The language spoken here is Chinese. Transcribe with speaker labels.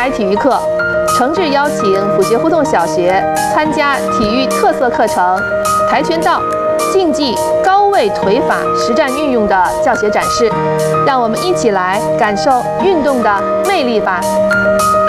Speaker 1: 开体育课，诚挚邀请府学胡同小学参加体育特色课程跆拳道、竞技、高位腿法实战运用的教学展示，让我们一起来感受运动的魅力吧。